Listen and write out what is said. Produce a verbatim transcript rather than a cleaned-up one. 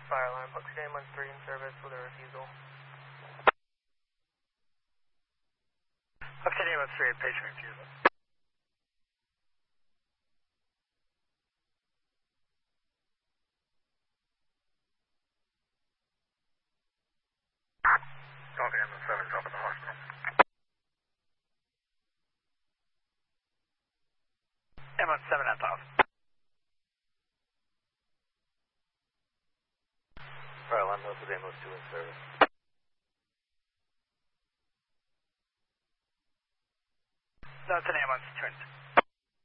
Fire alarm, Buck City ambulance three in service with a refusal. Buck City ambulance three, patient refusal. Falcon ambulance seven is up at the hospital. Ambulance seven at the hospital. Fire alarm, Buck City ambulance two in service. No, it's an ambulance turned.